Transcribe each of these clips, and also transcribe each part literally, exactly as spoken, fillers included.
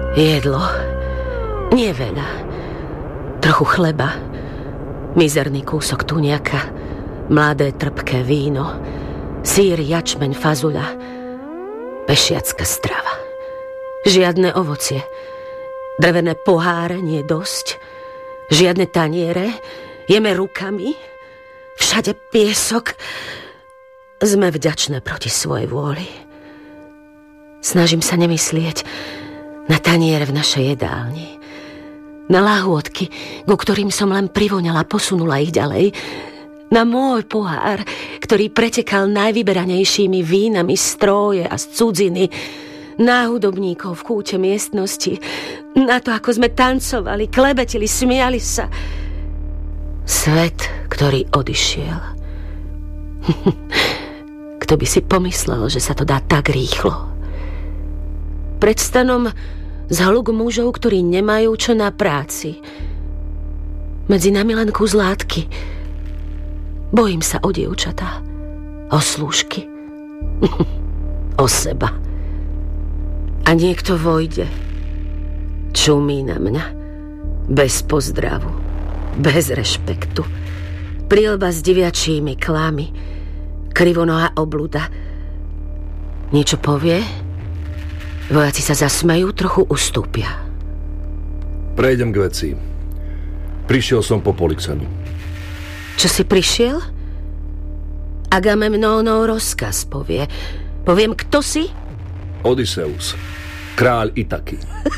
Jedlo. Nie veľa. Trochu chleba. Mizerný kúsok tuniaka. Mladé trpké víno. Sír, jačmeň, fazuľa. Pešiacka strava. Žiadne ovocie. Drevené poháre nie dosť. Žiadne taniere. Jeme rukami. Všade piesok. Sme vďačné proti svojej vôli. Snažím sa nemyslieť na taniere v našej jedálni. Na lahôdky, ku ktorým som len privoňala, posunula ich ďalej. Na môj pohár, ktorý pretekal najvyberanejšími vínami z Tróje a z cudziny. Na hudobníkov v kúte miestnosti. Na to, ako sme tancovali, klebetili, smiali sa. Svet, ktorý odišiel. Kto by si pomyslel, že sa to dá tak rýchlo. Pred stanom zhluk mužov, ktorí nemajú čo na práci. Medzi nami len kus látky. Bojím sa o dievčatá, o slúžky, o seba. A niekto vojde, čumí na mňa, bez pozdravu, bez rešpektu. Prielba s diviačími klami, krivonohá obluda. Niečo povie? Vojaci sa zasmejú, trochu ustúpia. Prejdem k veci. Prišiel som po Polyxenu. Čo si prišiel? Agamemnónov rozkaz povie. Poviem, kto si? Odysseus, kráľ Itaky.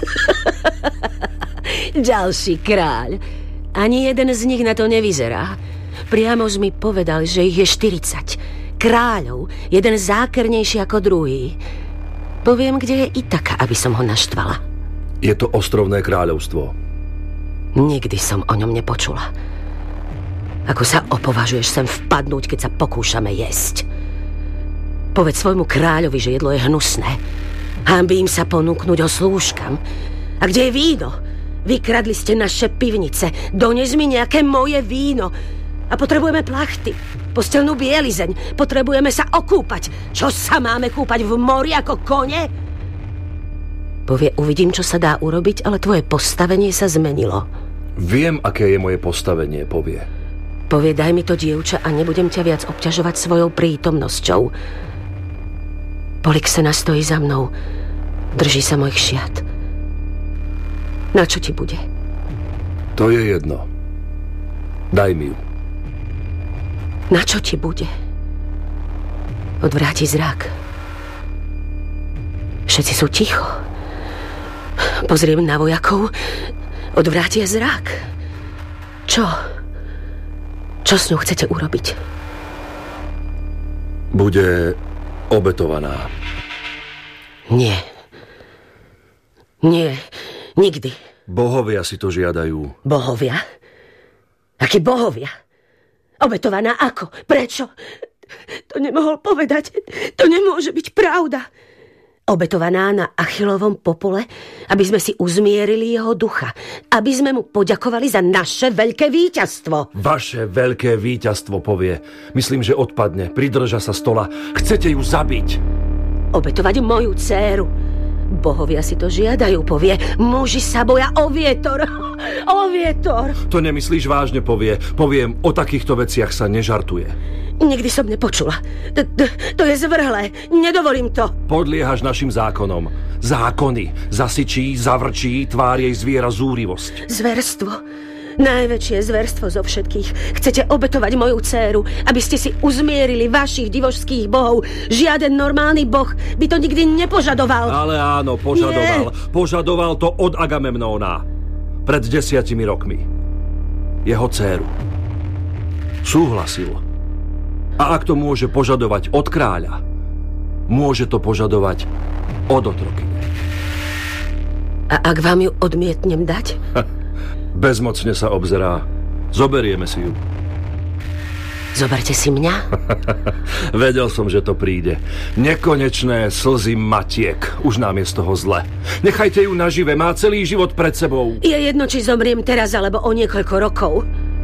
Ďalší kráľ. Ani jeden z nich na to nevyzerá. Priamo mi povedal, že ich je štyridsať. Kráľov, jeden zákernejší ako druhý. Poviem, kde je Itaka, aby som ho naštvala. Je to ostrovné kráľovstvo. Nikdy som o ňom nepočula. Ako sa opovažuješ sem vpadnúť, keď sa pokúšame jesť? Povedz svojmu kráľovi, že jedlo je hnusné. Hanbím sa ponúknuť ho slúžkam. A kde je víno? Vykradli ste naše pivnice. Dones mi nejaké moje víno. A potrebujeme plachty, postelnú bielizeň. Potrebujeme sa okúpať. Čo sa máme kúpať v mori ako kone? Povie, uvidím, čo sa dá urobiť, ale tvoje postavenie sa zmenilo. Viem, aké je moje postavenie, povie. Povie, daj mi to dievča a nebudem ťa viac obťažovať svojou prítomnosťou. Polyxena stojí za mnou. Drží sa mojich šiat. Na čo ti bude? To je jedno. Daj mi ju. Na čo ti bude? Odvráti zrak. Všetci sú ticho. Pozriem na vojakov. Odvrátia zrak. Čo? Čo s ňou chcete urobiť? Bude obetovaná. Nie. Nie. Nikdy. Bohovia si to žiadajú. Bohovia? Akí bohovia? Obetovaná ako? Prečo? To nemohol povedať. To nemôže byť pravda. Obetovaná na Achillovom popole, aby sme si uzmierili jeho ducha. Aby sme mu poďakovali za naše veľké víťazstvo. Vaše veľké víťazstvo, povie. Myslím, že odpadne. Pridrža sa stola. Chcete ju zabiť. Obetovať moju dcéru. Bohovia si to žiadajú, povie. Muži sa boja o vietor. O vietor. To nemyslíš vážne, povie. Poviem, o takýchto veciach sa nežartuje. Nikdy som nepočula. To je zvrhlé. Nedovolím to. Podliehaš našim zákonom. Zákony. Zasičí, zavrčí, tvár jej zviera zúrivosť. Zverstvo. Najväčšie zverstvo zo všetkých. Chcete obetovať moju dcéru, aby ste si uzmierili vašich divošských bohov. Žiaden normálny boh by to nikdy nepožadoval. Ale áno, požadoval. Nie. Požadoval to od Agamemnóna. Pred desiatimi rokmi. Jeho dcéru. Súhlasil. A ak to môže požadovať od kráľa, môže to požadovať od otrokyne. A ak vám ju odmietnem dať? Bezmocne sa obzerá. Zoberieme si ju. Zoberte si mňa? Vedel som, že to príde. Nekonečné slzy matiek. Už nám je z toho zle. Nechajte ju nažive, má celý život pred sebou. Je jedno, či zomriem teraz, alebo o niekoľko rokov.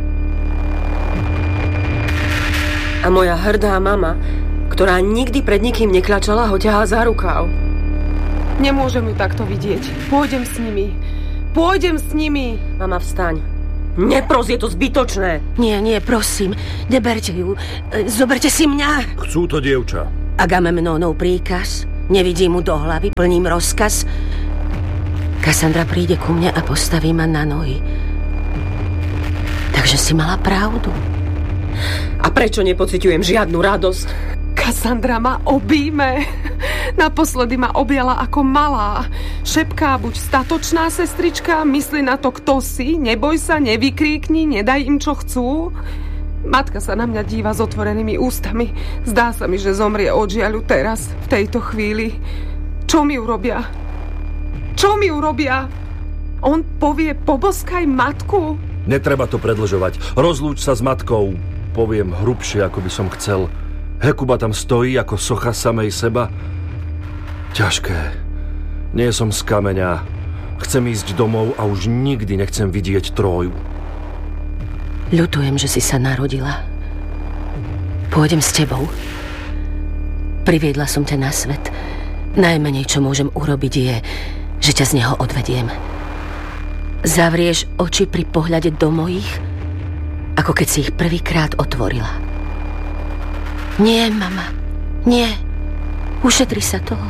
A moja hrdá mama, ktorá nikdy pred nikým nekľačala, ho ťahá za rukáv. Nemôžem ju takto vidieť. Pôjdem s nimi. Pôjdem s nimi. Mama, vstaň. Nepros, je to zbytočné. Nie, nie, prosím. Neberte ju. Zoberte si mňa. Chcú to dievča. Agamemnónov príkaz. Nevidím mu do hlavy, plním rozkaz. Kassandra príde ku mne a postaví ma na nohy. Takže si mala pravdu. A prečo nepociťujem žiadnu radosť? Kassandra ma obíme. Naposledy ma objala ako malá. Šepká, buď statočná, sestrička, mysli na to, kto si, neboj sa, nevykríkni, nedaj im, čo chcú. Matka sa na mňa díva s otvorenými ústami. Zdá sa mi, že zomrie od žiaľu teraz, v tejto chvíli. Čo mi urobia? Čo mi urobia? On povie, poboskaj matku? Netreba to predlžovať. Rozlúč sa s matkou. Poviem hrubšie, ako by som chcel. Hekuba tam stojí ako socha samej seba. Ťažké. Nie som z kameňa. Chcem ísť domov a už nikdy nechcem vidieť Tróju. Ľutujem, že si sa narodila. Pôjdem s tebou. Priviedla som ťa na svet. Najmenej, čo môžem urobiť, je, že ťa z neho odvediem. Zavrieš oči pri pohľade do mojich, ako keď si ich prvýkrát otvorila. Nie, mama, nie. Ušetri sa toho.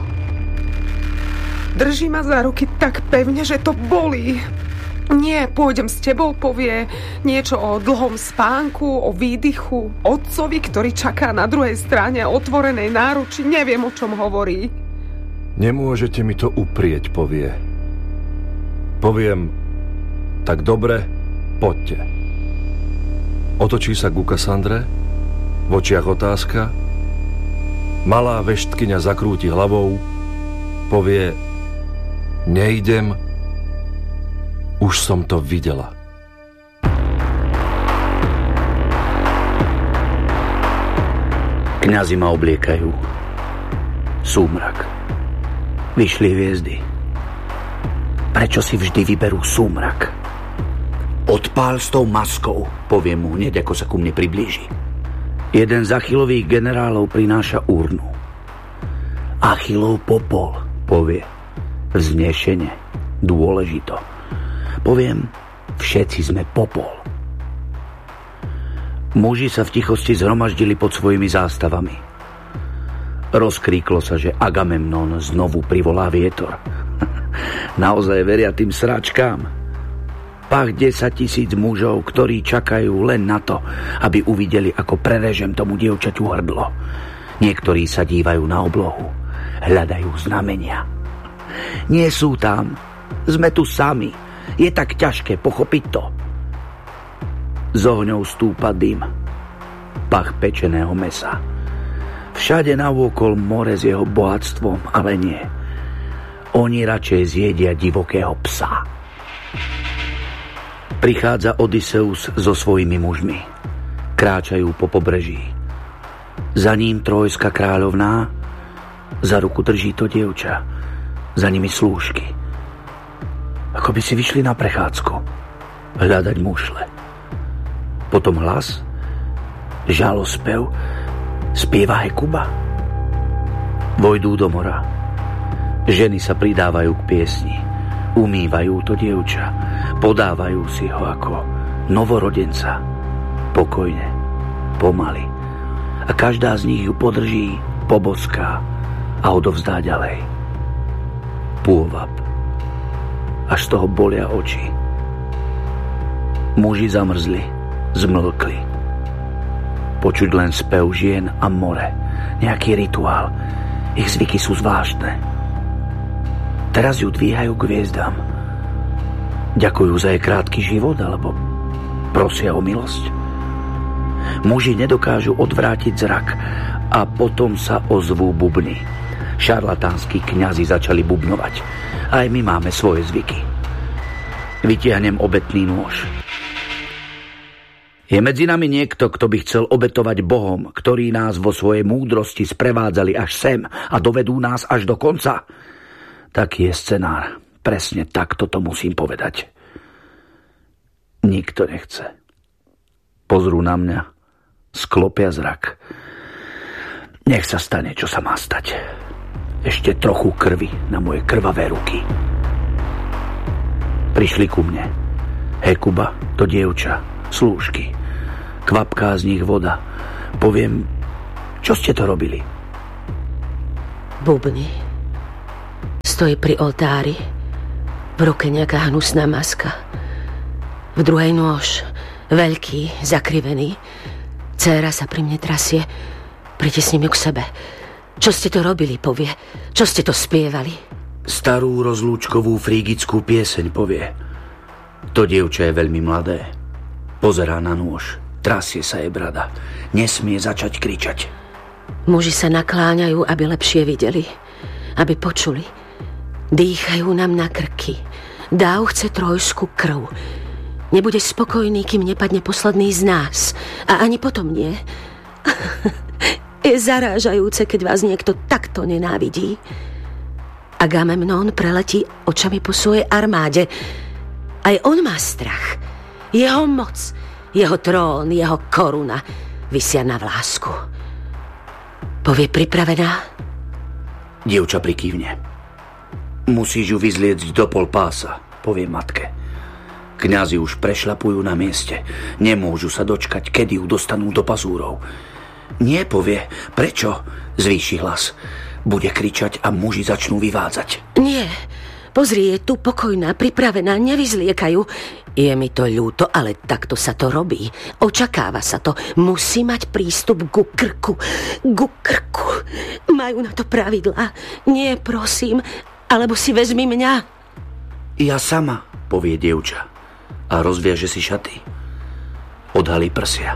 Drží ma za ruky tak pevne, že to bolí. Nie, pôjdem s tebou, povie niečo o dlhom spánku, o výdychu, otcovi, ktorý čaká na druhej strane otvorenej náruči. Neviem, o čom hovorí. Nemôžete mi to uprieť, povie. Poviem, tak dobre, poďte. Otočí sa ku Kassandre, v očiach otázka. Malá veštkyňa zakrúti hlavou, povie, nejdem, už som to videla. Kňazi ma obliekajú. Súmrak. Vyšli hviezdy. Prečo si vždy vyberú súmrak? Odpál s tou maskou, poviem mu hneď, ako sa ku mne priblíži. Jeden z Achillových generálov prináša urnu. Achillov popol, povie. Vznešene, dôležito. Poviem, všetci sme popol. Muži sa v tichosti zhromaždili pod svojimi zástavami. Rozkríklo sa, že Agamemnon znovu privolá vietor. Naozaj veria tým sračkám. Pach desať tisíc mužov, ktorí čakajú len na to, aby uvideli, ako prerežem tomu dievčaťu hrdlo. Niektorí sa dívajú na oblohu, hľadajú znamenia. Nie sú tam, sme tu sami. Je tak ťažké pochopiť to. Z ohňou stúpa dym, pach pečeného mäsa. Všade navôkol more s jeho bohatstvom, ale nie. Oni radšej zjedia divokého psa. Prichádza Odysseus so svojimi mužmi. Kráčajú po pobreží. Za ním Trójska kráľovná, za ruku drží to dievča, za nimi slúžky. Ako by si vyšli na prechádzku, hľadať mušle. Potom hlas, žalospev, spieva Hekuba. Vojdú do mora. Ženy sa pridávajú k piesni, umývajú to dievča, podávajú si ho ako novorodenca, pokojne, pomaly. A každá z nich ju podrží, poboská a odovzdá ďalej. Pôvab. Až z toho bolia oči. Muži zamrzli, zmlkli. Počuť len spev žien a more. Nejaký rituál. Ich zvyky sú zvláštne. Teraz ju dvíhajú k hviezdám. Ďakujú za jej krátky život, alebo prosia o milosť. Muži nedokážu odvrátiť zrak a potom sa ozvú bubny. Šarlatánsky kňazi začali bubnovať. Aj my máme svoje zvyky. Vytiahnem obetný nôž. Je medzi nami niekto, kto by chcel obetovať Bohom, ktorí nás vo svojej múdrosti sprevádzali až sem a dovedú nás až do konca? Taký je scenár. Presne takto to musím povedať. Nikto nechce. Pozrú na mňa, sklopia zrak. Nech sa stane, čo sa má stať. ešte trochu krvi na moje krvavé ruky. Prišli ku mne. Hekuba, to dievča, slúžky. Kvapká z nich voda. Poviem, čo ste to robili? Bubny. Stojí pri oltári. V ruke nejaká hnusná maska. V druhej nôž. Veľký, zakrivený. Dcéra sa pri mne trasie. Pritisním ju k sebe. Čo ste to robili, povie? Čo ste to spievali? Starú rozlúčkovú frígickú pieseň, povie. To dievča je veľmi mladé. Pozerá na nôž. Trasie sa jej brada. Nesmie začať kričať. Muži sa nakláňajú, aby lepšie videli. Aby počuli. Dýchajú nám na krky. Dáv chce trojskú krv. Nebude spokojný, kým nepadne posledný z nás. A ani potom nie. Je zarážajúce, keď vás niekto takto nenávidí. Agamemnón preletí očami po svojej armáde. Aj on má strach. Jeho moc, jeho trón, jeho koruna visia na vlásku. Povie pripravená? Dievča prikývne. Musíš ju vyzliecť do pol pása, povie matke. Kňazi už prešľapujú na mieste. Nemôžu sa dočkať, kedy ju dostanú do pazúrov. Nie, povie. Prečo? Zvýši hlas. Bude kričať a muži začnú vyvádzať. Nie. Pozri, je tu pokojná, pripravená, nevyzliekajú. Je mi to ľúto, ale takto sa to robí. Očakáva sa to. Musí mať prístup ku krku. Ku krku. Majú na to pravidlá. Nie, prosím, alebo si vezmi mňa. Ja sama, povie dievča. A rozviaže si šaty. Odhalí prsia.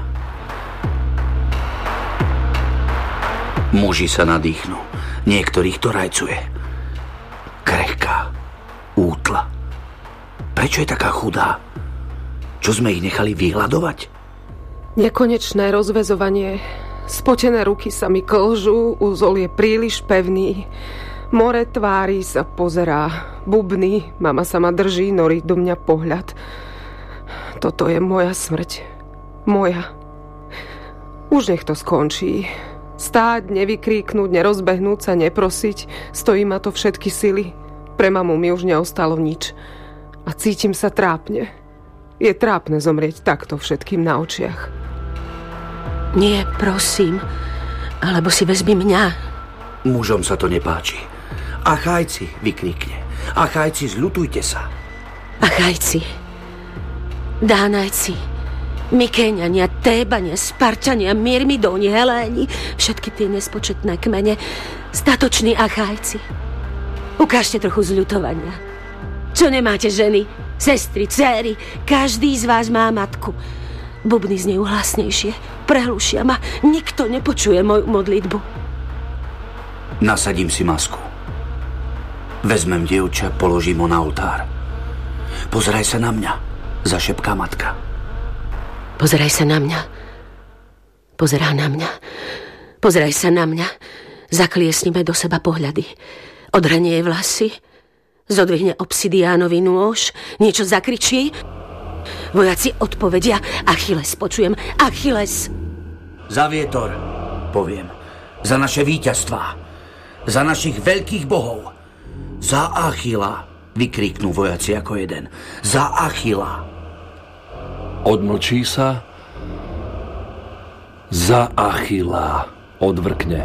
Muži sa nadýchnú. Niektorých to rajcuje. Krehká. Útla. Prečo je taká chudá? Čo sme ich nechali vyhľadovať? Nekonečné rozväzovanie. Spotené ruky sa mi klžú, úzol je príliš pevný. More tvári sa pozerá. Bubny, mama sa ma drží, norí do mňa pohľad. Toto je moja smrť. Moja. Už nech to skončí. Stáť, nevykríknúť, nerozbehnúť sa, neprosiť. Stojí ma to všetky sily. Pre mamu mi už neostalo nič. A cítim sa trápne. Je trápne zomrieť takto všetkým na očiach. Nie, prosím. Alebo si vezmi mňa. Mužom sa to nepáči. Achajci, vykríkne. Achajci, zľutujte sa. Achajci, Dánajci, Mykéňania, Tébania, Spartania, Myrmidóni, Heléni, všetky tie nespočetné kmene, statoční Achajci. Ukážte trochu zľutovania. Čo nemáte ženy, sestry, dcéry, každý z vás má matku. Bubny znejú hlasnejšie, prehlušia ma, nikto nepočuje moju modlitbu. Nasadím si masku. Vezmem dievča, položím ho na oltár. Pozeraj sa na mňa, zašepká matka. Pozeraj sa na mňa. Pozerá na mňa. Pozeraj sa na mňa. Zakliesnime do seba pohľady. Odhrnie jej vlasy. Zodvihne obsidiánový nôž. Niečo zakričí. Vojaci odpovedia. Achilles, počujem. Achilles. Za vietor, poviem. Za naše víťazstvá. Za našich veľkých bohov. Za Achila, vykríknú vojaci ako jeden. Za Achila. Odmlčí sa. Za Achila, odvrkne.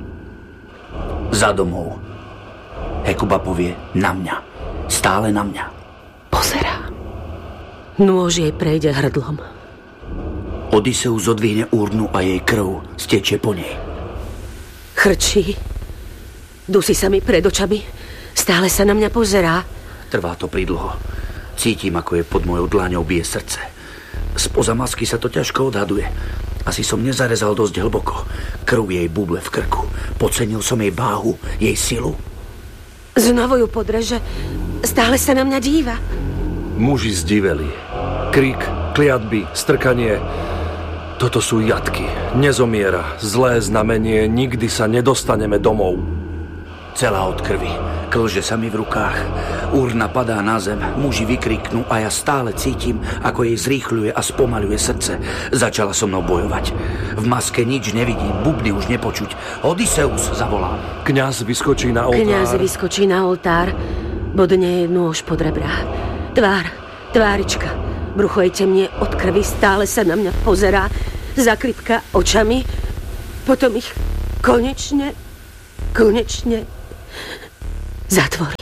Za domov. Hekuba povie na mňa. Stále na mňa. Pozerá. Nôž jej prejde hrdlom. Odysseus zodvihne úrnu a jej krv stečie po nej. Chrčí. Dusí sa mi pred očami. Stále sa na mňa pozerá. Trvá to pridlho. Cítim, ako je pod mojou dlaňou bije srdce. Spoza masky sa to ťažko odhaduje. Asi som nezarezal dosť hlboko. Krv jej buble v krku. Podcenil som jej váhu, jej silu. Znovu ju podreže. Stále sa na mňa díva. Muži zdiveli. Krík, kliatby, strkanie. Toto sú jatky. Nezomiera. Zlé znamenie. Nikdy sa nedostaneme domov. Celá od krvi. Klže sa mi v rukách. Urna padá na zem, muži vykriknú a ja stále cítim, ako jej zrýchľuje a spomaľuje srdce. Začala so mnou bojovať. V maske nič nevidím, bubny už nepočuť. Odysseus zavolám. Kňaz vyskočí na oltár. Kňaz vyskočí na oltár, bodne nôž pod rebra. Tvár, tvárička, brucho jej temnie od krvi, stále sa na mňa pozerá, zaklipka očami, potom ich konečne, konečne zatvorí.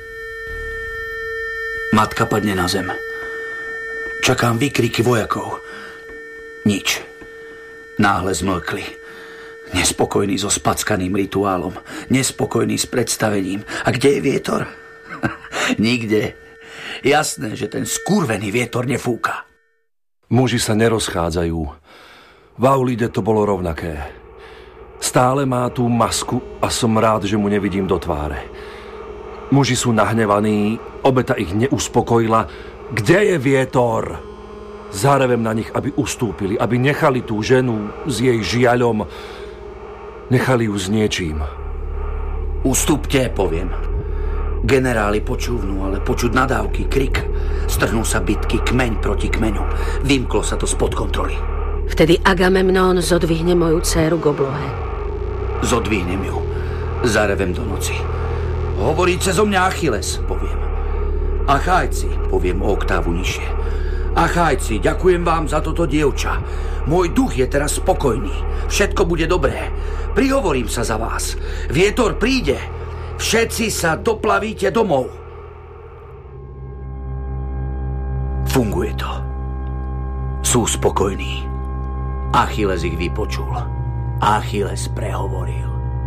Matka padne na zem. Čakám výkriky vojakov. Nič. Náhle zmlkli. Nespokojný so spackaným rituálom. Nespokojný s predstavením. A kde je vietor? Nikde. Jasné, že ten skurvený vietor nefúka. Muži sa nerozchádzajú. V Aulide to bolo rovnaké. Stále má tú masku a som rád, že mu nevidím do tváre. Muži sú nahnevaní, obeta ich neuspokojila. Kde je vietor? Zárevem na nich, aby ustúpili, aby nechali tú ženu s jej žiaľom. Nechali ju s niečím. Ustúpte, poviem. Generáli počúvnú, ale počuť nadávky, krik. Strhnú sa bitky, kmeň proti kmeňu. Vymklo sa to spod kontroly. Vtedy Agamemnón zodvihne moju dcéru k oblohe. Zodvihnem ju. Zarevem do noci. Hovorí cezo mňa Achilles, poviem. Achájci, poviem o oktávu nižšie. Achájci, ďakujem vám za toto dievča. Môj duch je teraz spokojný. Všetko bude dobré. Prihovorím sa za vás. Vietor príde. Všetci sa doplavíte domov. Funguje to. Sú spokojní. Achilles ich vypočul. Achilles prehovoril.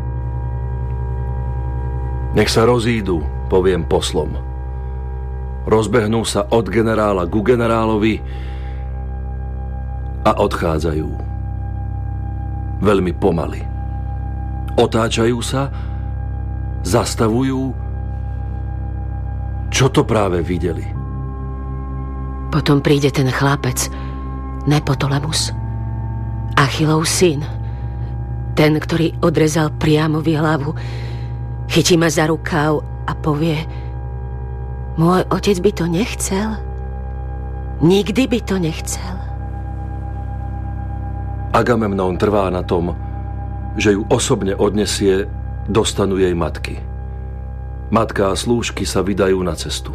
Nech sa rozídu, poviem poslom. Rozbehnú sa od generála ku generálovi a odchádzajú. Veľmi pomaly. Otáčajú sa, zastavujú. Čo to práve videli? Potom príde ten chlapec, Nepotolemus, Achillov syn, ten, ktorý odrezal Priamovi hlavu, chytí ma za rukáv a povie: môj otec by to nechcel. Nikdy by to nechcel. Agamemnón trvá na tom, že ju osobne odnesie do stanu jej matky. Matka a slúžky sa vydajú na cestu.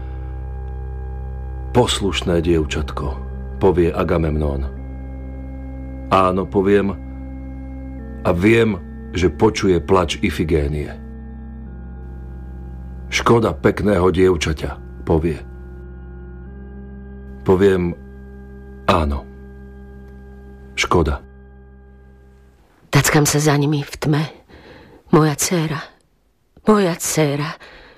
Poslušné dievčatko, povie Agamemnón. Áno, poviem, a viem, že počuje plač Ifigénie. Škoda pekného dievčaťa, povie. Poviem áno. Škoda. Tackam sa za nimi v tme. Moja dcéra. Moja dcéra.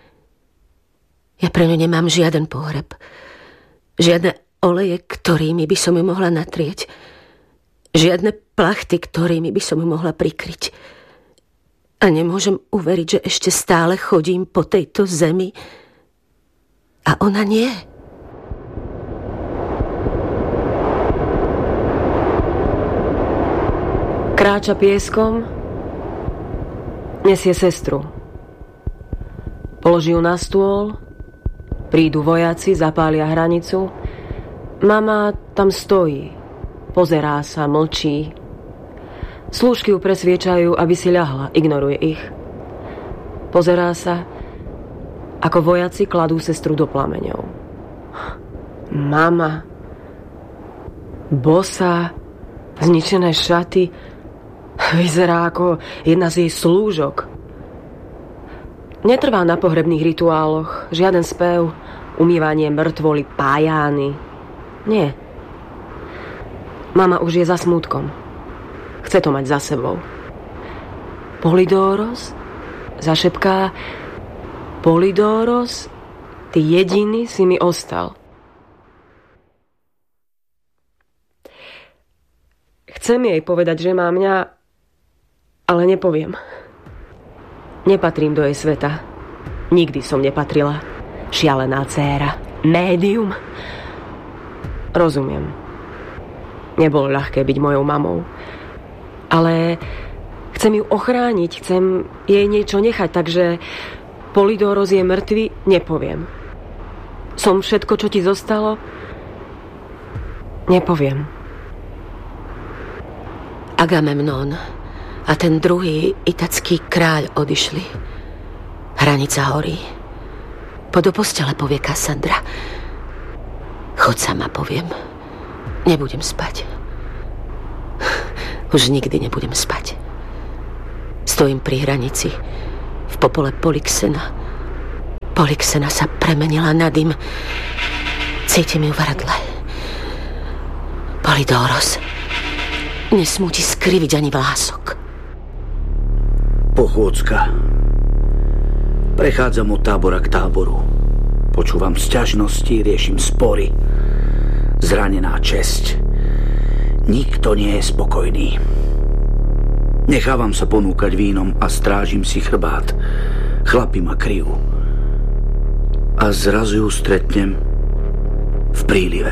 Ja pre ňu nemám žiaden pohreb. Žiadne oleje, ktorými by som ju mohla natrieť. Žiadne plachty, ktorými by som ju mohla prikryť. A nemôžem uveriť, že ešte stále chodím po tejto zemi a ona nie. Kráča pieskom, nesie sestru. Položí ju na stôl, prídu vojaci, zapália hranicu. Mama tam stojí, pozerá sa, mlčí. Slúžky ju presviečajú, aby si ľahla, ignoruje ich. Pozerá sa, ako vojaci kladú sestru do plameňov. Mama, bosá, zničené šaty, vyzerá ako jedna z jej slúžok. Netrvá na pohrebných rituáloch, žiaden spev, umývanie mŕtvoly, pájány. Nie. Mama už je za smútkom. Chce to mať za sebou. Polydóros zašepká: Polydóros, ty jediný si mi ostal. Chcem jej povedať, že má mňa, ale nepoviem. Nepatrím do jej sveta. Nikdy som nepatrila. Šialená dcéra. Médium. Rozumiem. Nebolo ľahké byť mojou mamou. Ale chcem ju ochrániť, chcem jej niečo nechať, takže Polydóros je mŕtvy, nepoviem. Som všetko, čo ti zostalo? Nepoviem. Agamemnón a ten druhý itacký kráľ odišli. Hranica horí. Po do postele, povie Kassandra. Chod sama, poviem. Nebudem spať. Už nikdy nebudem spať. Stojím pri hranici v popole Polyxena. Polyxena sa premenila na dym. Cítim ju v hrdle. Polydóros, nesmú ti skriviť ani vlások. Pochôdzka. Prechádzam od tábora k táboru. Počúvam sťažnosti, riešim spory. Zranená česť. Nikto nie je spokojný. Nechávam sa ponúkať vínom a strážim si chrbát. Chlapi ma kryjú. A zrazu ju stretnem v prílive.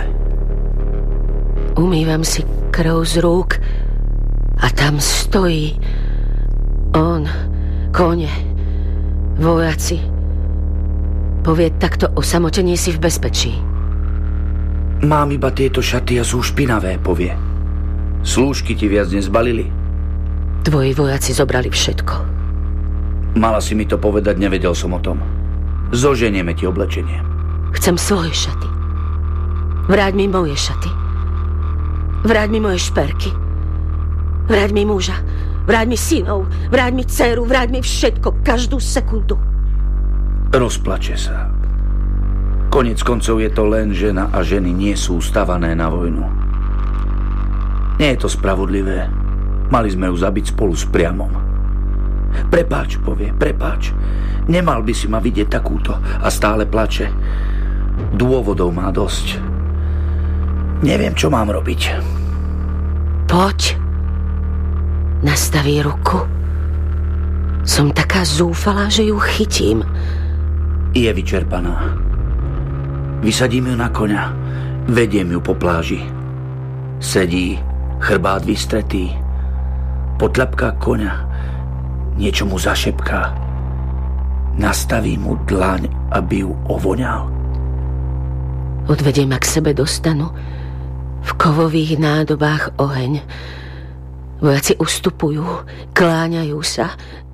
Umývam si krv z rúk a tam stojí on, kone, vojaci. Povie, takto osamotenie si v bezpečí. Mám iba tieto šaty a sú špinavé, povie. Slúžky ti viac nezbalili? Tvoji vojaci zobrali všetko. Mala si mi to povedať, nevedel som o tom. Zoženieme ti oblečenie. Chcem svoje šaty. Vráť mi moje šaty. Vráť mi moje šperky. Vráť mi muža. Vráť mi synov. Vráť mi dceru. Vráť mi všetko. Každú sekundu. Rozplače sa. Koniec koncov je to len žena a ženy nie sú stavané na vojnu. Nie je to spravodlivé. Mali sme ju zabiť spolu s priamom. Prepáč, povie, prepáč. Nemal by si ma vidieť takúto. A stále plače. Dôvodov má dosť. Neviem, čo mám robiť. Poď. Nastaví ruku. Som taká zúfalá, že ju chytím. Je vyčerpaná. Vysadím ju na koňa. Vediem ju po pláži. Sedí, chrbát vystretý. Potľapká koňa. Niečo mu zašepká. Nastaví mu dlaň, aby ju ovoňal. Odvediem ma k sebe do stanu. V kovových nádobách oheň. Vojaci ustupujú, kláňajú sa.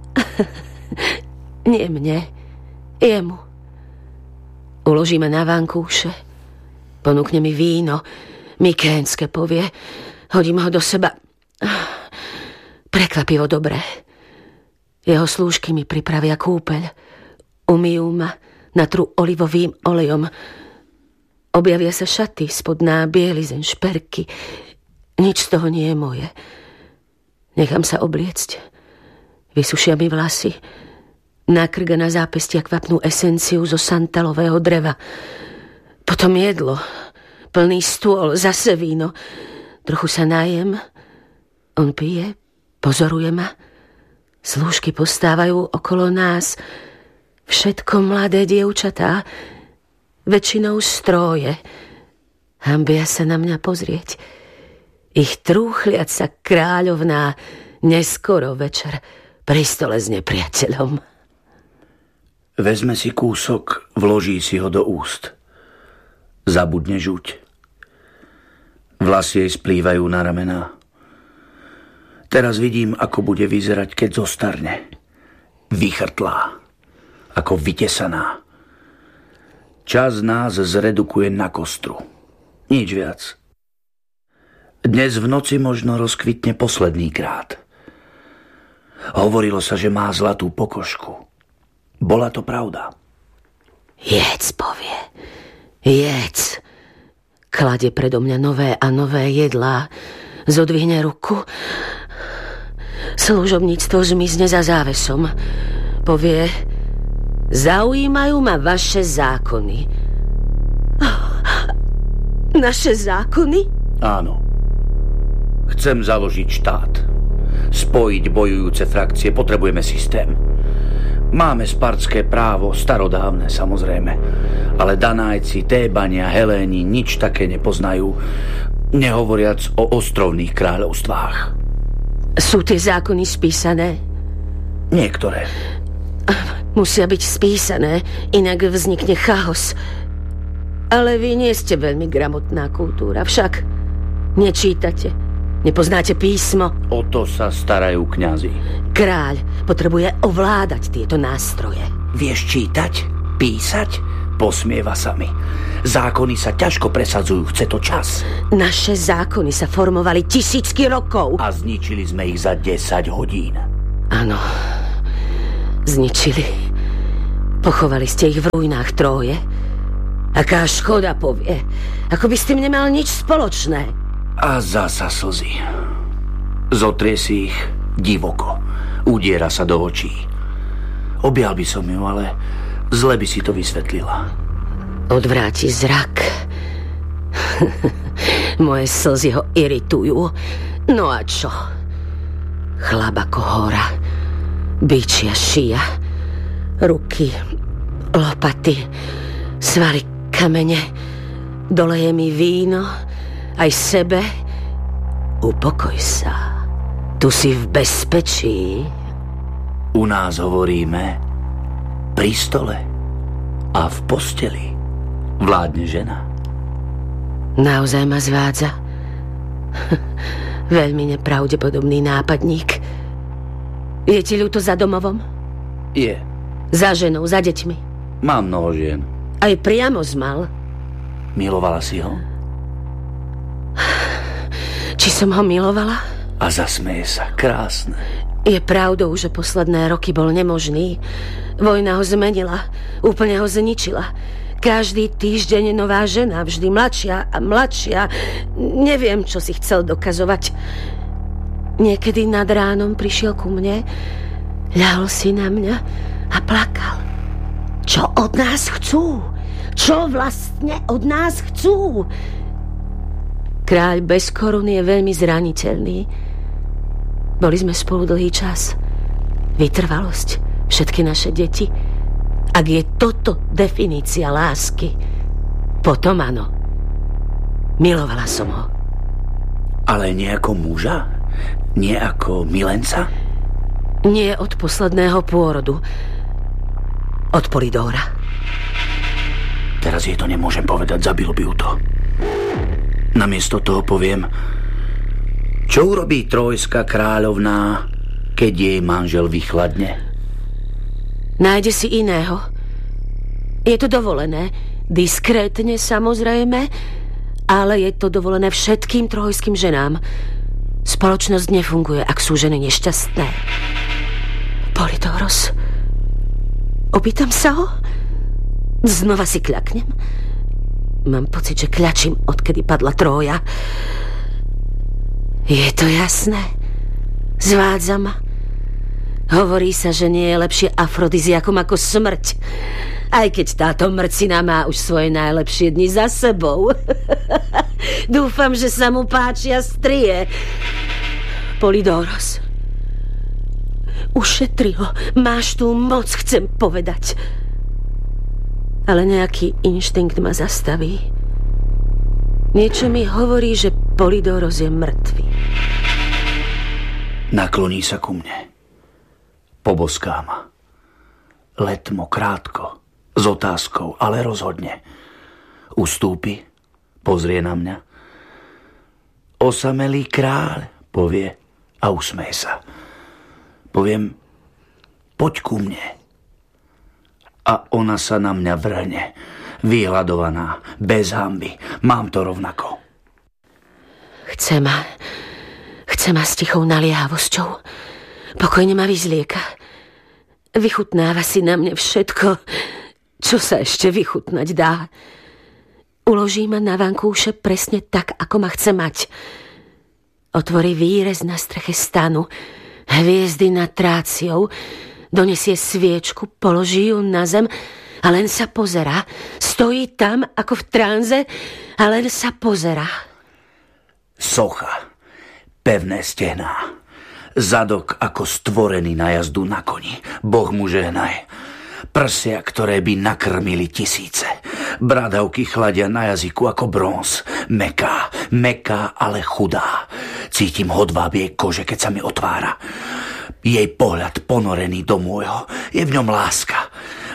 Nie mne, jemu. Uložíme na vankúše. Ponúkne mi víno. Mykénske, povie. Hodím ho do seba. Prekvapivo dobré. Jeho slúžky mi pripravia kúpeľ. Umyjú ma, natrú olivovým olejom. Objavia sa šaty, spodná bielizeň, šperky. Nič z toho nie je moje. Nechám sa obliecť. Vysušia mi vlasy. Na krk a na zápestia kvapnú esenciu zo santalového dreva. Potom jedlo. Plný stôl, zase víno. Trochu sa najem. On pije, pozoruje ma. Slúžky postávajú okolo nás. Všetko mladé dievčatá. Väčšinou stroje. Hanbia sa na mňa pozrieť. Ich trúchliaca kráľovná neskoro večer pri stole s nepriateľom. Vezme si kúsok, vloží si ho do úst. Zabudne žuť. Vlasy jej splývajú na ramená. Teraz vidím, ako bude vyzerať, keď zostarne. Vychrtlá. Ako vytesaná. Čas nás zredukuje na kostru. Nič viac. Dnes v noci možno rozkvitne posledný krát. Hovorilo sa, že má zlatú pokožku. Bola to pravda. Jedz, povie. Jedz. Klade predo mňa nové a nové jedlá. Zodvihne ruku. Služobníctvo zmizne za závesom. Povie: zaujímajú ma vaše zákony. Naše zákony? Áno. Chcem založiť štát. Spojiť bojujúce frakcie. Potrebujeme systém. Máme spartské právo, starodávne samozrejme. Ale Danajci, Tébania, Heléni nič také nepoznajú. Nehovoriac o ostrovných kráľovstvách. Sú tie zákony spísané? Niektoré. Musia byť spísané, inak vznikne chaos. Ale vy nie ste veľmi gramotná kultúra, však nečítate, nepoznáte písmo. O to sa starajú kňazi. Kráľ potrebuje ovládať tieto nástroje. Vieš čítať? Písať? Posmieva sa mi. Zákony sa ťažko presadzujú, chce to čas. Naše zákony sa formovali tisícky rokov. A zničili sme ich za desať hodín. Áno, zničili. Pochovali ste ich v ruinách Tróje. Aká škoda, povie. Ako by s tým nemal nič spoločné. A zasa slzy. Zotrie si ich divoko. Udiera sa do očí. Objal by som ju, ale zle by si to vysvetlila. Odvráti zrak. Moje slzy ho iritujú. No a čo? Chlap ako hora. Bičia šia. Ruky, lopaty, svaly kamene. Doleje mi víno, aj sebe. Upokoj sa. Tu si v bezpečí. U nás hovoríme pri stole a v posteli vládne žena. Naozaj ma zvádza. Veľmi nepravdepodobný nápadník. Je ti ľúto za domovom? Je. Za ženou, za deťmi? Mám mnoho žien. Aj priamo zmal? Milovala si ho? Či som ho milovala? A zasmeje sa, krásne. Je pravdou, že posledné roky bol nemožný. Vojna ho zmenila, úplne ho zničila. Každý týždeň nová žena, vždy mladšia a mladšia. Neviem, čo si chcel dokazovať. Niekedy nad ránom prišiel ku mne, ľahol si na mňa a plakal. Čo od nás chcú? Čo vlastne od nás chcú? Kráľ bez koruny je veľmi zraniteľný. Boli sme spolu dlhý čas. Vytrvalosť, všetky naše deti. Ak je toto definícia lásky, potom áno. Milovala som ho. Ale nie ako muža? Nie ako milenca? Nie od posledného pôrodu. Od Polidóra. Teraz jej to nemôžem povedať, zabilo by ju to. Namiesto toho poviem, čo urobí trojská kráľovná, keď jej manžel vychladne? Nájde si iného. Je to dovolené. Diskrétne, samozrejme, ale je to dovolené všetkým trojským ženám. Spoločnosť nefunguje, ak sú ženy nešťastné. Polidóros. Opýtam sa ho? Znova si kľaknem. Mám pocit, že kľačím, odkedy padla Trója. Je to jasné. Zvádza ma. Hovorí sa, že nie je lepšie afrodiziakom ako smrť. Aj keď táto mrcina má už svoje najlepšie dni za sebou. Dúfam, že sa mu páčia strie. Polidóros. Ušetri ho. Máš tú moc, chcem povedať. Ale nejaký inštinkt ma zastaví. Niečo mi hovorí, že Polidóros je mŕtvy. Nakloní sa ku mne. Poboská ma. Letmo krátko, s otázkou, ale rozhodne. Ustúpi, pozrie na mňa. Osamelý kráľ, povie a usmeje sa. Poviem, poď ku mne. A ona sa na mňa vrhne, vyhľadovaná, bez hanby. Mám to rovnako. Chce ma, chce ma s tichou naliehavosťou. Pokojne ma vyzlieka. Vychutnáva si na mne všetko, čo sa ešte vychutnať dá. Uloží ma na vankúše presne tak, ako ma chce mať. Otvorí výrez na streche stanu, hviezdy nad tráciou, donesie sviečku, položí ju na zem a len sa pozerá. Stojí tam ako v tranze a len sa pozerá. Socha, pevné stehná, zadok ako stvorený na jazdu na koni. Boh mu žehnaj. Prsia, ktoré by nakrmili tisíce. Bradavky chladia na jazyku ako bronz. Meká, meká, ale chudá. Cítim hodváb jej kože, keď sa mi otvára. Jej pohľad ponorený do môjho. Je v ňom láska.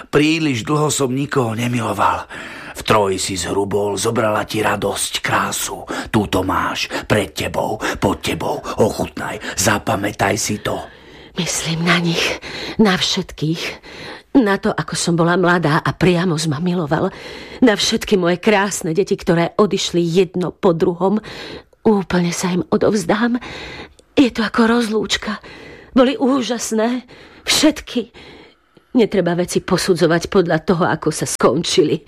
Príliš dlho som nikoho nemiloval. V Troji si zhrubol, zobrala ti radosť, krásu. Túto máš, pred tebou, pod tebou, ochutnaj, zapamätaj si to. Myslím na nich, na všetkých. Na to, ako som bola mladá a priamo ma miloval. Na všetky moje krásne deti, ktoré odišli jedno po druhom. Úplne sa im odovzdám. Je to ako rozlúčka. Boli úžasné. Všetky. Netreba veci posudzovať podľa toho, ako sa skončili.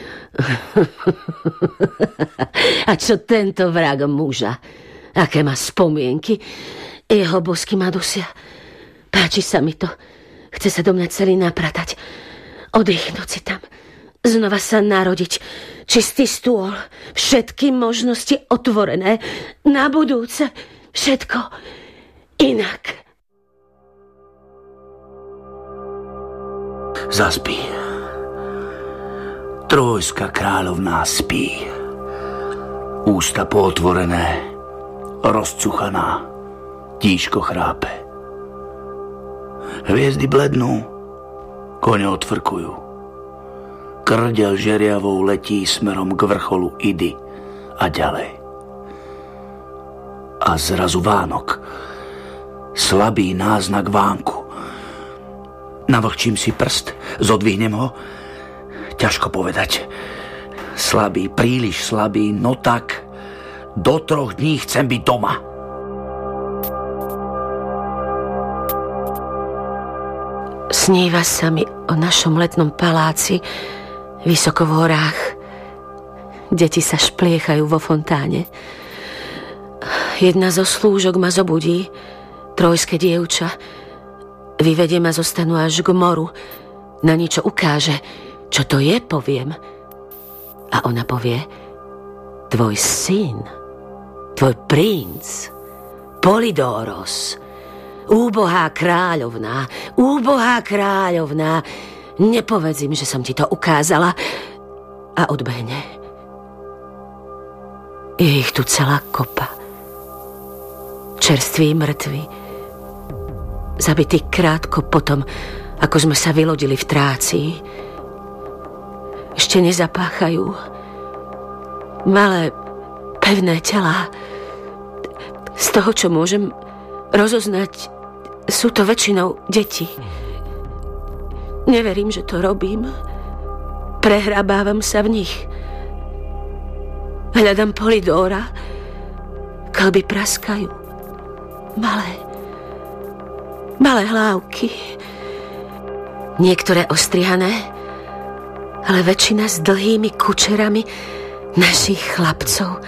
A čo tento vrag muža? Aké má spomienky? Jeho bosky ma dusia. Páči sa mi to. Chce sa do mňa celý napratať. Oddychnúť si tam. Znova sa narodiť. Čistý stôl. Všetky možnosti otvorené. Na budúce. Všetko inak. Zaspí. Trojská kráľovná spí. Ústa pootvorené. Rozcuchaná. Tížko chrápe. Hviezdy blednú. Kone odfrkujú. Krdel žeriavou letí smerom k vrcholu Idy a ďalej. A zrazu Vánok. Slabý náznak vánku. Navlhčím si prst, zodvihnem ho. Ťažko povedať. Slabý, príliš slabý, no tak. Do troch dní chcem byť doma. Sníva sa mi o našom letnom paláci vysoko v horách. Deti sa špliechajú vo fontáne. Jedna zo slúžok ma zobudí, trojské dievča. Vyvedie ma zo stanu až k moru. Na niečo ukáže. Čo to je, poviem. A ona povie: tvoj syn, tvoj princ, Polydóros, úbohá kráľovná, úbohá kráľovná, nepovedz im, že som ti to ukázala. A odbehne. Je ich tu celá kopa. Čerství mŕtvi. Zabití krátko potom, ako sme sa vylodili v Trácii. Ešte nezapáchajú. Malé, pevné telá. Z toho, čo môžem rozoznať, sú to väčšinou deti. Neverím, že to robím. Prehrabávam sa v nich. Hľadám Polydóra. Kalby praskajú. Malé. Malé hlávky. Niektoré ostrihané, ale väčšina s dlhými kučerami našich chlapcov.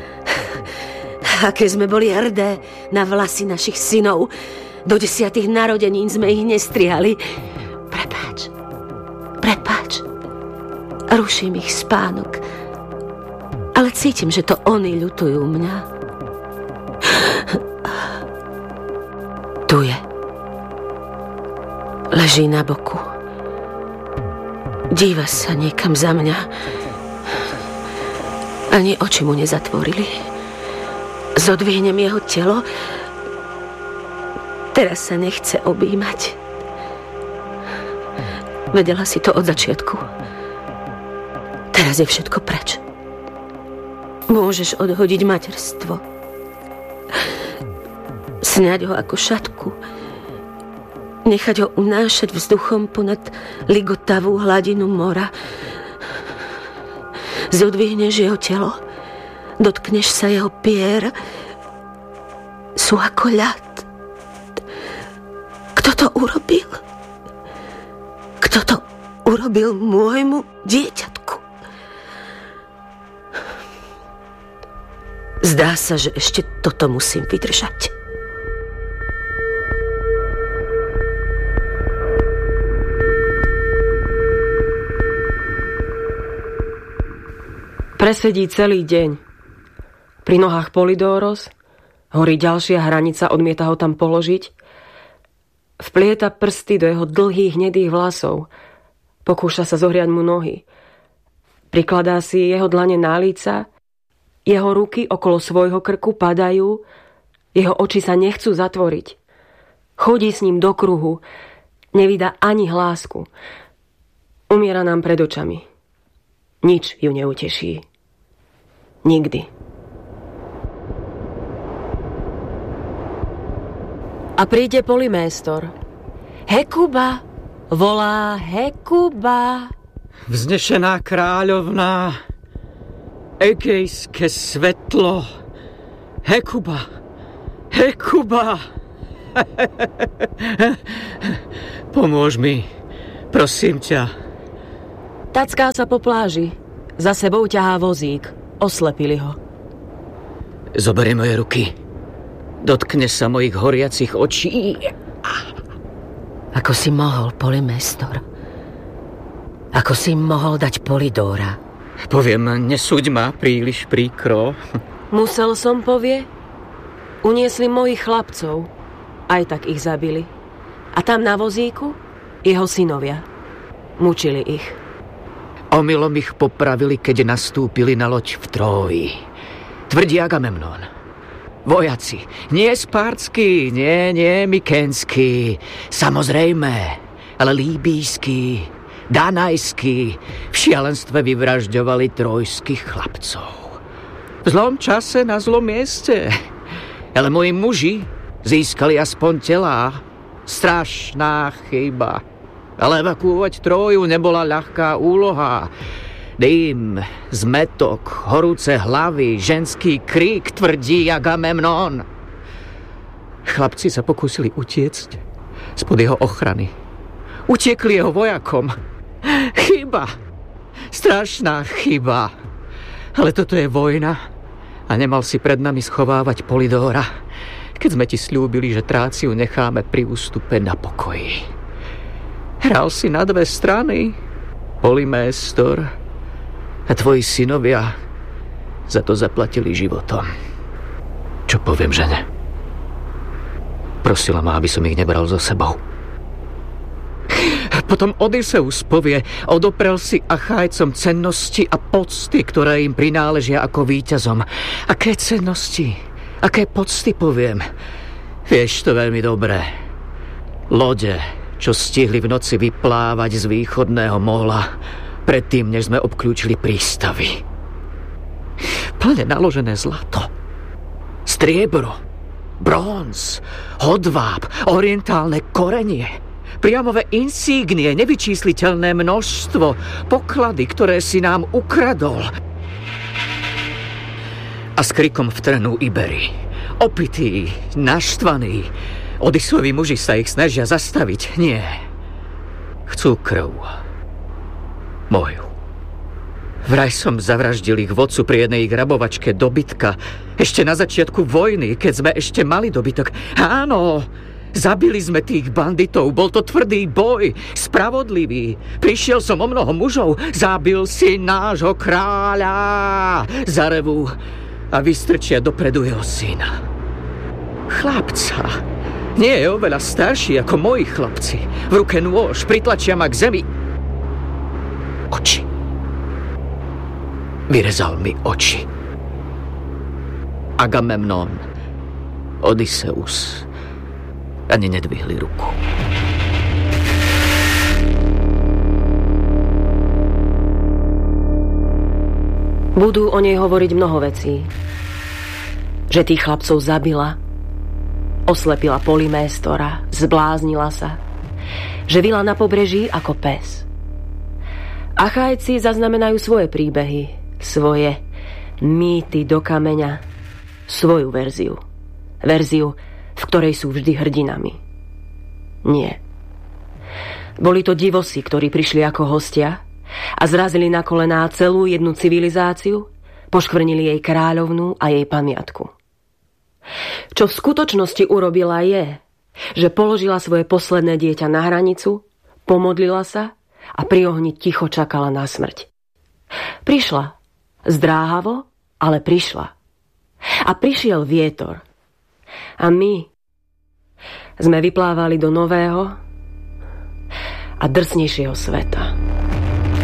Aké sme boli hrdé na vlasy našich synov. Do desiatých narodenín sme ich nestrihali. Prepáč. Prepáč. Ruším ich spánok. Ale cítim, že to oni ľutujú mňa. Tu je. Leží na boku. Díva sa niekam za mňa. Ani oči mu nezatvorili. Zodvihnem jeho telo. Teraz sa nechce objímať. Vedela si to od začiatku. Teraz je všetko preč. Môžeš odhodiť materstvo. Sňať ho ako šatku. Nechať ho unášať vzduchom ponad ligotavú hladinu mora. Zodvihneš jeho telo. Dotkneš sa jeho pier. Sú ako ľad. Kto to urobil? Kto to urobil môjmu dieťatku? Zdá sa, že ešte toto musím vydržať. Presedí celý deň. Pri nohách Polydóros, horí ďalšia hranica, odmieta ho tam položiť. Vplieta prsty do jeho dlhých hnedých vlasov. Pokúša sa zohriať mu nohy. Prikladá si jeho dlane na líca. Jeho ruky okolo svojho krku padajú. Jeho oči sa nechcú zatvoriť. Chodí s ním do kruhu. Nevydá ani hlásku. Umiera nám pred očami. Nič ju neuteší. Nikdy. A príde Polyméstor. Hekuba, volá Hekuba. Vznešená kráľovná, egejské svetlo, Hekuba, Hekuba. Pomôž mi, prosím ťa. Tacká sa po pláži. Za sebou ťahá vozík. Oslepili ho. Zoberie moje ruky. Dotkne sa mojich horiacich očí. Ako si mohol, Polyméstor? Ako si mohol dať Polydóra? Poviem, nesúď ma príliš príkro. Musel som, povie. Uniesli mojich chlapcov. Aj tak ich zabili. A tam na vozíku jeho synovia. Mučili ich. Omylom ich popravili, keď nastúpili na loď v Tróji. Tvrdí Agamemnon. Vojaci, nie spártsky, nie, nie mykenský, samozrejme, ale líbijský, danajský, v šialenstve vyvražďovali trojských chlapcov. V zlom čase na zlom mieste, ale moji muži získali aspoň telá. Strašná chyba. Ale evakuovať Tróju nebola ľahká úloha. Dým, zmetok, horúce hlavy, ženský krík, tvrdí Agamemnon. Chlapci sa pokúsili utiecť spod jeho ochrany. Utiekli jeho vojakom. Chyba. Strašná chyba. Ale toto je vojna a nemal si pred nami schovávať Polydóra, keď sme ti sľúbili, že Tráciu necháme pri ústupe na pokoji. Hral si na dve strany, Polyméstor, a tvoji synovia za to zaplatili životom. Čo poviem žene? Prosila ma, aby som ich nebral so sebou. Potom Odysseus povie, odoprel si Achajcom cennosti a pocty, ktoré im prináležia ako víťazom. Aké cennosti? Aké pocty, poviem? Vieš to veľmi dobre. Lode, čo stihli v noci vyplávať z východného mola, predtým, než sme obklúčili prístavy. Plne naložené zlato, striebro, bronz, hodváb, orientálne korenie, priamové insígnie, nevyčísliteľné množstvo, poklady, ktoré si nám ukradol. A s krikom vtrhnú Ibery. Opití, naštvaní, Odysseovi muži sa ich snažia zastaviť. Nie. Chcú krv. Moju. Vraj som zavraždil ich vodcu pri jednej grabovačke dobytka. Ešte na začiatku vojny, keď sme ešte mali dobytok. Áno, zabili sme tých banditov. Bol to tvrdý boj, spravodlivý. Prišiel som o mnoho mužov. Zabil si nášho kráľa. Zarevú a vystrčia dopredu jeho syna. Chlapca. Nie je oveľa starší ako moji chlapci. V ruke nôž, pritlačia ma k zemi. Oči. Vyrezal mi oči. Agamemnon, Odysseus ani nedvihli ruku. Budú o nej hovoriť mnoho vecí. Že tých chlapcov zabila, oslepila Polyméstora, zbláznila sa, že vila na pobreží ako pes. Achajci zaznamenajú svoje príbehy, svoje mýty do kameňa, svoju verziu. Verziu, v ktorej sú vždy hrdinami. Nie. Boli to divosi, ktorí prišli ako hostia a zrazili na kolená celú jednu civilizáciu, poškvrnili jej kráľovnú a jej pamiatku. Čo v skutočnosti urobila je, že položila svoje posledné dieťa na hranicu, pomodlila sa a pri ohni ticho čakala na smrť. Prišla. Zdráhavo, ale prišla. A prišiel vietor. A my sme vyplávali do nového a drsnejšieho sveta.